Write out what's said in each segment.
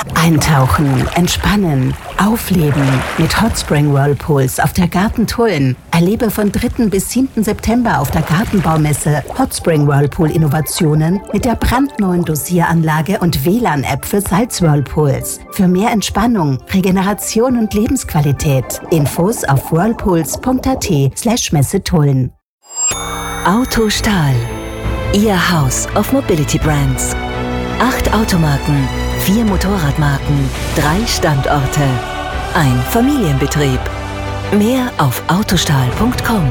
Eintauchen, entspannen, aufleben mit Hot Spring Whirlpools auf der Gartentullen. Erlebe von 3. bis 7. September auf der Gartenbaumesse Hot Spring Whirlpool Innovationen mit der brandneuen Dosieranlage und WLAN-App für Salz-Whirlpools. Für mehr Entspannung, Regeneration und Lebensqualität. Infos auf whirlpools.at/Messetullen. Autostahl. Ihr House of Mobility Brands. 8 Automarken, 4 Motorradmarken, 3 Standorte. Ein Familienbetrieb. Mehr auf autostahl.com.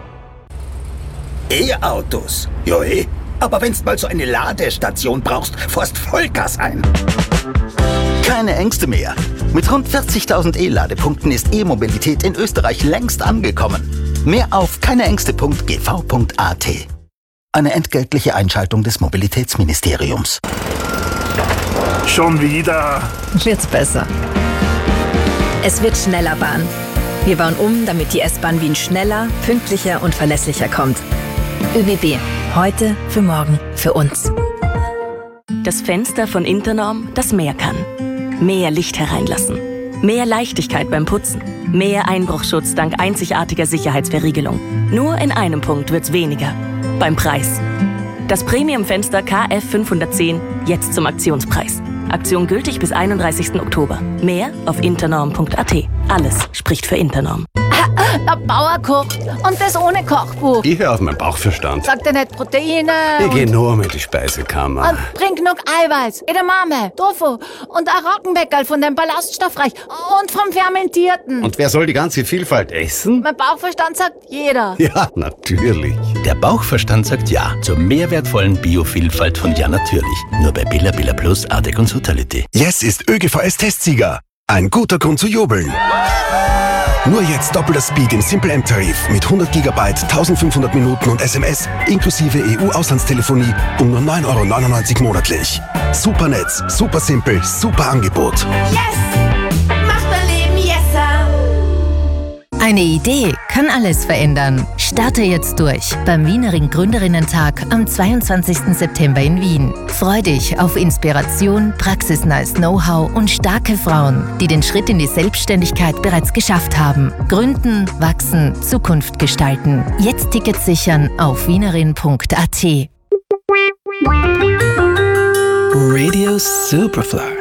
E-Autos? Jo, aber wenn's mal so eine Ladestation brauchst, fährst Vollgas ein. Keine Ängste mehr. Mit rund 40.000 E-Ladepunkten ist E-Mobilität in Österreich längst angekommen. Mehr auf keineängste.gv.at. Eine entgeltliche Einschaltung des Mobilitätsministeriums. Schon wieder. Wird's besser. Es wird schneller Bahn. Wir bauen um, damit die S-Bahn Wien schneller, pünktlicher und verlässlicher kommt. ÖBB. Heute, für morgen, für uns. Das Fenster von Internorm, das mehr kann. Mehr Licht hereinlassen. Mehr Leichtigkeit beim Putzen. Mehr Einbruchschutz dank einzigartiger Sicherheitsverriegelung. Nur in einem Punkt wird's weniger. Beim Preis. Das Premium-Fenster KF 510 jetzt zum Aktionspreis. Aktion gültig bis 31. Oktober. Mehr auf internorm.at. Alles spricht für Internorm. Der Bauer kocht und das ohne Kochbuch. Ich höre auf meinen Bauchverstand. Sagt er nicht Proteine? Ich gehe nur mit die Speisekammer. Und bring genug Eiweiß, Edamame, Tofu und ein Roggenweckerl von dem ballaststoffreich und vom Fermentierten. Und wer soll die ganze Vielfalt essen? Mein Bauchverstand sagt jeder. Ja, natürlich. Der Bauchverstand sagt ja zur mehrwertvollen Biovielfalt von Ja Natürlich. Nur bei Billa Billa Plus, Ardec und Totality. Yes ist ÖGVS-Testsieger. Ein guter Grund zu jubeln. Nur jetzt doppelter Speed im Simple M-Tarif mit 100 GB, 1500 Minuten und SMS inklusive EU-Auslandstelefonie um nur 9,99 € monatlich. Super Netz, super simpel, super Angebot. Yes! Macht mein Leben yesser! Eine Idee kann alles verändern. Starte jetzt durch beim Wienering Gründerinnentag am 22. September in Wien. Freu dich auf Inspiration, praxisnahes Know-how und starke Frauen, die den Schritt in die Selbstständigkeit bereits geschafft haben. Gründen, wachsen, Zukunft gestalten. Jetzt Tickets sichern auf wienerin.at. Radio Superfly.